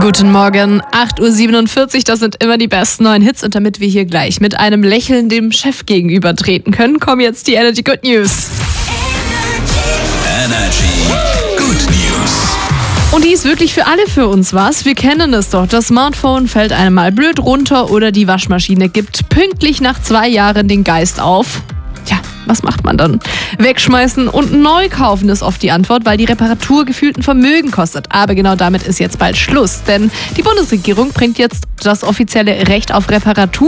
Guten Morgen, 8.47 Uhr, das sind immer die besten neuen Hits und damit wir hier gleich mit einem Lächeln dem Chef gegenüber treten können, kommen jetzt die Energy Good News. Energy Good News. Und die ist wirklich für alle für uns was. Wir kennen es doch, das Smartphone fällt einem mal blöd runter oder die Waschmaschine gibt pünktlich nach 2 Jahren den Geist auf. Tja, was macht man dann? Wegschmeißen und neu kaufen ist oft die Antwort, weil die Reparatur gefühlt ein Vermögen kostet. Aber genau damit ist jetzt bald Schluss, denn die Bundesregierung bringt jetzt das offizielle Recht auf Reparatur